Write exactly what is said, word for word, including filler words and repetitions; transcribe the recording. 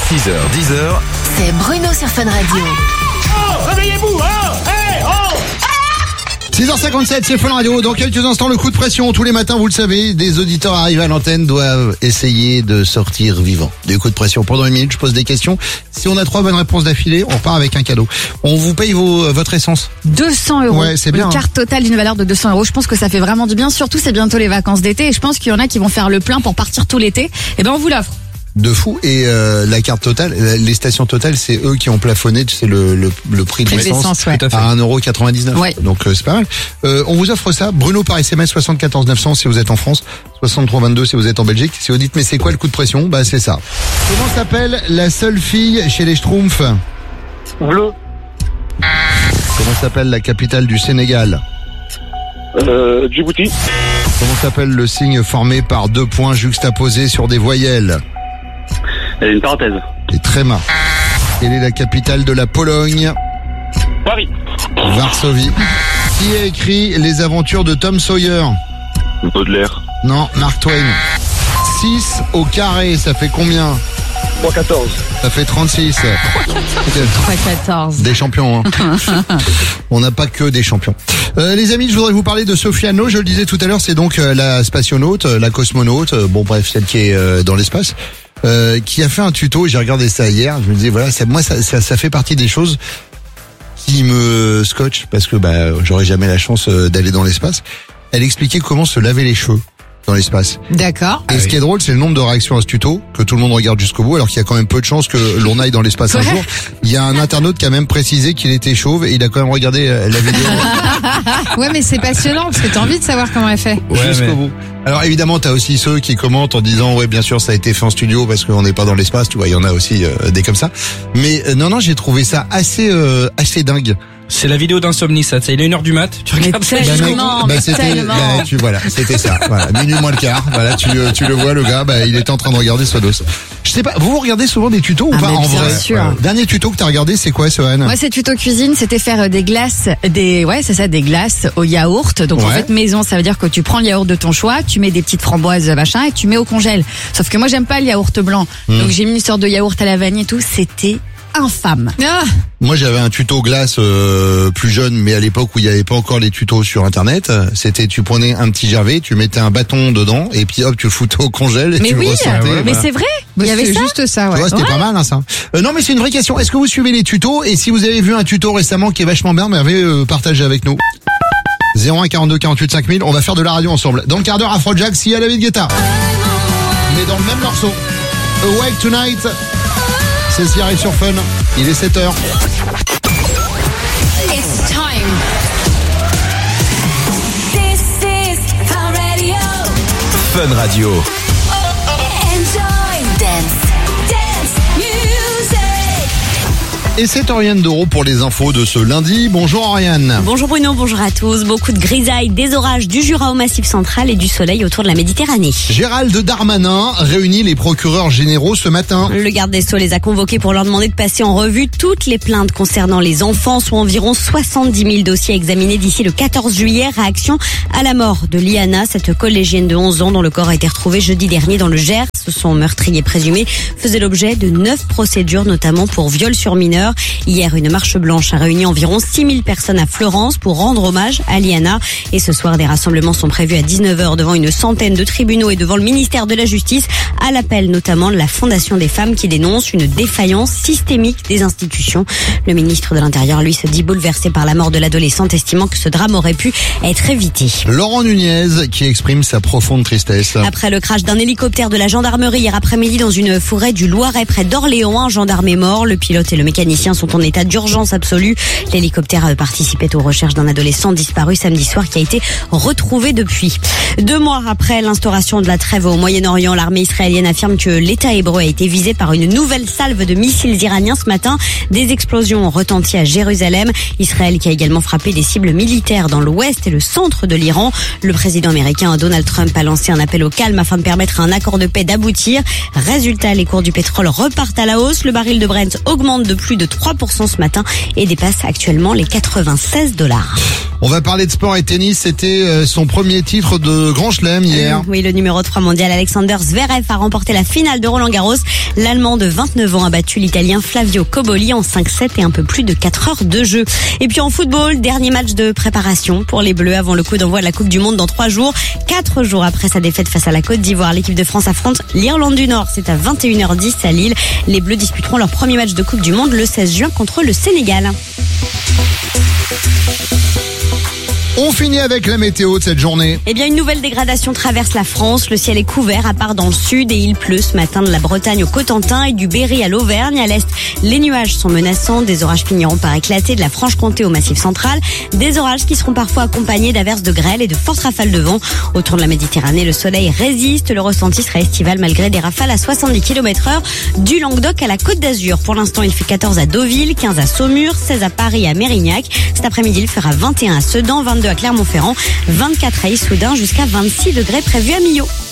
six heures dix heures. C'est Bruno sur Fun Radio. Oh, réveillez-vous, oh, hey, oh. six heures cinquante-sept, c'est Fun Radio. Dans quelques instants, le coup de pression. Tous les matins, vous le savez, des auditeurs arrivent à l'antenne, doivent essayer de sortir vivants. Des coups de pression. Pendant une minute, je pose des questions. Si on a trois bonnes réponses d'affilée, on repart avec un cadeau. On vous paye vos, votre essence. deux cents euros. Ouais, c'est bien. Une carte totale d'une valeur de deux cents euros. Je pense que ça fait vraiment du bien. Surtout, c'est bientôt les vacances d'été. Et je pense qu'il y en a qui vont faire le plein pour partir tout l'été. Et ben, on vous l'offre. De fou. Et euh, la carte totale, les stations totales, c'est eux qui ont plafonné, c'est le, le, le prix de Prix de l'essence l'essence, ouais. à un euro quatre-vingt-dix-neuf. Ouais. Donc euh, c'est pas mal. Euh, on vous offre ça. Bruno par S M S soixante-quatorze neuf cents si vous êtes en France, soixante-trois vingt-deux si vous êtes en Belgique. Si vous dites mais c'est quoi le coup de pression? Bah c'est ça. Comment s'appelle la seule fille chez les Schtroumpfs? Bleu. Comment s'appelle la capitale du Sénégal? Euh, Djibouti. Comment s'appelle le signe formé par deux points juxtaposés sur des voyelles? Et une parenthèse. Les trémas. Quelle est la capitale de la Pologne? Paris. Varsovie. Qui a écrit Les aventures de Tom Sawyer? Baudelaire. Non, Mark Twain. six au carré, ça fait combien? trois quatorze. Ça fait trente-six. trois quatorze. Des champions, hein. On n'a pas que des champions. Euh, les amis, je voudrais vous parler de Sophia No. Je le disais tout à l'heure, c'est donc euh, la spationaute, euh, la cosmonaute, euh, bon bref, celle qui est euh, dans l'espace, euh, qui a fait un tuto. J'ai regardé ça hier. Je me disais voilà, ça, moi ça, ça, ça fait partie des choses qui me scotchent parce que bah j'aurais jamais la chance euh, d'aller dans l'espace. Elle expliquait comment se laver les cheveux dans l'espace. D'accord. Et ce qui est drôle, c'est le nombre de réactions à ce tuto, que tout le monde regarde jusqu'au bout, alors qu'il y a quand même peu de chances que l'on aille dans l'espace un jour. Il y a un internaute qui a même précisé qu'il était chauve et il a quand même regardé la vidéo Ouais, mais c'est passionnant parce que t'as envie de savoir comment elle fait. jusqu'au mais- bout. Alors évidemment, t'as aussi ceux qui commentent en disant ouais, bien sûr, ça a été fait en studio parce qu'on n'est pas dans l'espace. Tu vois, il y en a aussi euh, des comme ça. Mais euh, non, non, j'ai trouvé ça assez, euh, assez dingue. C'est la vidéo d'insomnie, ça. C'est il est une heure du mat. Tu regardes ça. Mais Bah, tellement. mec, Non, bah, mais c'était, tellement. bah, tu, voilà, c'était ça. Voilà, minuit moins le quart. Voilà, tu, euh, tu le vois, le gars, bah, il était en train de regarder Sodos. Je sais pas, vous, vous regardez souvent des tutos ou Ah, pas mais en bien vrai? sûr. Voilà. Dernier tuto que t'as regardé, c'est quoi, Sohan? Moi, c'est tuto cuisine, c'était faire des glaces, des, ouais, c'est ça, des glaces au yaourt. Donc, en Ouais. fait, maison, ça veut dire que tu prends le yaourt de ton choix, tu mets des petites framboises, machin, et tu mets au congèle. Sauf que moi, j'aime pas le yaourt blanc. Donc, j'ai mis une sorte de yaourt à la vanille et tout. C'était infâme. Ah, Moi, j'avais un tuto glace euh, plus jeune, mais à l'époque où il n'y avait pas encore les tutos sur Internet. C'était, tu prenais un petit gervais, tu mettais un bâton dedans, et puis hop, tu le foutais au congèle et Mais tu oui, le ressortais. mais voilà. c'est vrai. bah, Il y avait c'est ça. juste ça, Tu ouais. vois, c'était pas mal, hein, ça. Euh, non, mais c'est une vraie question. Est-ce que vous suivez les tutos? Et si vous avez vu un tuto récemment qui est vachement bien, mais euh, partagez avec nous. zéro un quarante-deux quarante-huit cinq mille. On va faire de la radio ensemble. Dans le quart d'heure, Afrojack, si à David Guetta. Mais dans le même morceau. Awake Tonight. C'est ce qui arrive sur Fun. Il est sept heures. It's time. This is Fun Radio. Fun Radio. Enjoy. Dance. Dance. Music. Et c'est Oriane Doro pour les infos de ce lundi. Bonjour Oriane. Bonjour Bruno, bonjour à tous. Beaucoup de grisailles, des orages du Jura au Massif central et du soleil autour de la Méditerranée. Gérald Darmanin réunit les procureurs généraux ce matin. Le garde des Sceaux les a convoqués pour leur demander de passer en revue toutes les plaintes concernant les enfants, soit environ soixante-dix mille dossiers examinés d'ici le quatorze juillet. Réaction à la mort de Liana, cette collégienne de onze ans dont le corps a été retrouvé jeudi dernier dans le Gers. Son meurtrier présumé faisait l'objet de neuf procédures, notamment pour viol sur mineur. Hier, une marche blanche a réuni environ six mille personnes à Florence pour rendre hommage à Liana. Et ce soir, des rassemblements sont prévus à dix-neuf heures devant une centaine de tribunaux et devant le ministère de la Justice, à l'appel notamment de la Fondation des femmes qui dénonce une défaillance systémique des institutions. Le ministre de l'Intérieur, lui, se dit bouleversé par la mort de l'adolescente, estimant que ce drame aurait pu être évité. Laurent Nunez qui exprime sa profonde tristesse. Après le crash d'un hélicoptère de la gendarmerie hier après-midi dans une forêt du Loiret près d'Orléans, un gendarme est mort. Le pilote et le mécanicien sont en état d'urgence absolue. L'hélicoptère participait aux recherches d'un adolescent disparu samedi soir qui a été retrouvé depuis. Deux mois après l'instauration de la trêve au Moyen-Orient, l'armée israélienne affirme que l'État hébreu a été visé par une nouvelle salve de missiles iraniens ce matin. Des explosions ont retenti à Jérusalem. Israël qui a également frappé des cibles militaires dans l'ouest et le centre de l'Iran. Le président américain Donald Trump a lancé un appel au calme afin de permettre à un accord de paix d'aboutir. Résultat, les cours du pétrole repartent à la hausse. Le baril de Brent augmente de plus de trois pour cent ce matin et dépasse actuellement les quatre-vingt-seize dollars. On va parler de sport et tennis. C'était euh, son premier titre de Grand Chelem hier. Oui, le numéro trois mondial Alexander Zverev a remporté la finale de Roland Garros. L'Allemand de vingt-neuf ans a battu l'Italien Flavio Cobolli en cinq sept et un peu plus de quatre heures de jeu. Et puis en football, dernier match de préparation pour les Bleus avant le coup d'envoi de la Coupe du Monde dans trois jours. Quatre jours après sa défaite face à la Côte d'Ivoire, l'équipe de France affronte l'Irlande du Nord. C'est à vingt et une heures dix à Lille. Les Bleus disputeront leur premier match de Coupe du Monde le seize juin contre le Sénégal. On finit avec la météo de cette journée. Eh bien, une nouvelle dégradation traverse la France. Le ciel est couvert, à part dans le sud, et il pleut ce matin de la Bretagne au Cotentin et du Berry à l'Auvergne. À l'est, les nuages sont menaçants. Des orages finiront par éclater de la Franche-Comté au Massif central. Des orages qui seront parfois accompagnés d'averses de grêle et de fortes rafales de vent. Autour de la Méditerranée, le soleil résiste. Le ressenti sera estival malgré des rafales à soixante-dix kilomètres heure du Languedoc à la Côte d'Azur. Pour l'instant, il fait quatorze à Deauville, quinze à Saumur, seize à Paris et à Mérignac. Cet après-midi, il fera vingt et un à Sedan, vingt-deux à Clermont-Ferrand, vingt-quatre à Issoudun, jusqu'à vingt-six degrés prévus à Millau.